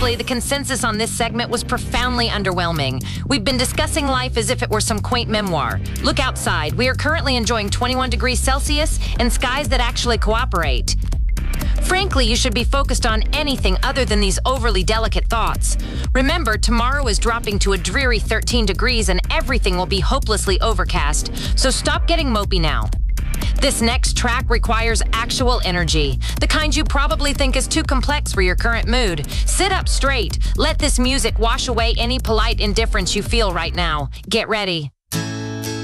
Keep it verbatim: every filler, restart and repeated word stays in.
Honestly, the consensus on this segment was profoundly underwhelming. We've been discussing life as if it were some quaint memoir. Look outside. We are currently enjoying twenty-one degrees Celsius and skies that actually cooperate. Frankly, you should be focused on anything other than these overly delicate thoughts. Remember, tomorrow is dropping to a dreary thirteen degrees and everything will be hopelessly overcast, so stop getting mopey now. This next track requires actual energy, the kind you probably think is too complex for your current mood. Sit up straight. Let this music wash away any polite indifference you feel right now. Get ready.